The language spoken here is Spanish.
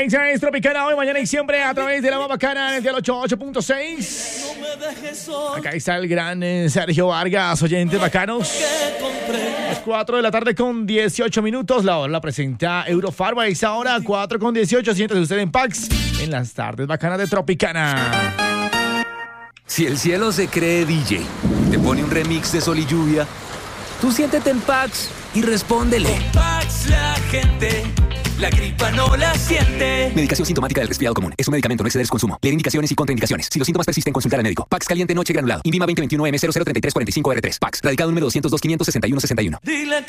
Exa es Tropicana hoy, mañana y siempre a través de la más bacana en el dial 88.6. Acá está el gran Sergio Vargas, oyentes bacanos. Las 4 de la tarde con 18 minutos. La hora la presenta Eurofarma. Es ahora 4 con 18. Siéntese usted en Pax en las tardes bacanas de Tropicana. Si el cielo se cree DJ, te pone un remix de Sol y Lluvia, tú siéntete en Pax y respóndele. Con Pax la gente, la gripa no la siente. Medicación sintomática del resfriado común. Es un medicamento, no exceder su consumo. Leer indicaciones y contraindicaciones. Si los síntomas persisten, consultar al médico. Pax caliente noche granulado. INVIMA 2021 M003345R3. Pax. Radicado número 202 561 61. Dile